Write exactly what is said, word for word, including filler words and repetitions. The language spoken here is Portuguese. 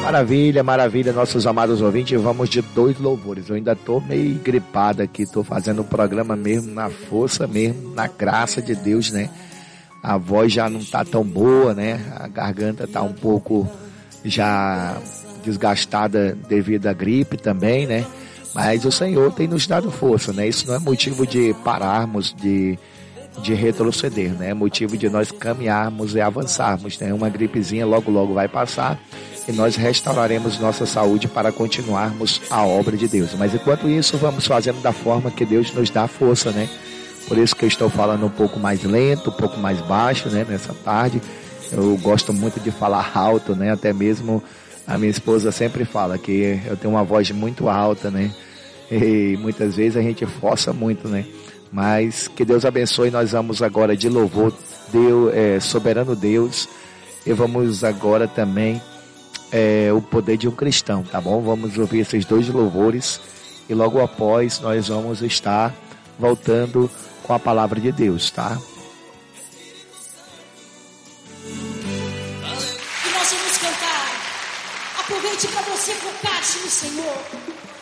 Maravilha, maravilha, nossos amados ouvintes. Vamos de dois louvores. Eu ainda tô meio gripado aqui, tô fazendo o programa mesmo na força mesmo, na graça de Deus, né? A voz já não tá tão boa, né? A garganta tá um pouco já desgastada devido à gripe também, né? Mas o Senhor tem nos dado força, né? Isso não é motivo de pararmos, de, de retroceder, né? É motivo de nós caminharmos e avançarmos, né? Uma gripezinha logo logo vai passar e nós restauraremos nossa saúde para continuarmos a obra de Deus. Mas enquanto isso, vamos fazendo da forma que Deus nos dá força, né? Por isso que eu estou falando um pouco mais lento, um pouco mais baixo, né? Nessa tarde. Eu gosto muito de falar alto, né? Até mesmo a minha esposa sempre fala que eu tenho uma voz muito alta, né? E muitas vezes a gente força muito, né? Mas que Deus abençoe. Nós vamos agora de louvor, Deus, é, soberano Deus. E vamos agora também é, o poder de um cristão, tá bom? Vamos ouvir esses dois louvores e logo após nós vamos estar voltando com a palavra de Deus, tá? E nós vamos cantar. Aproveite para você focar-se no Senhor.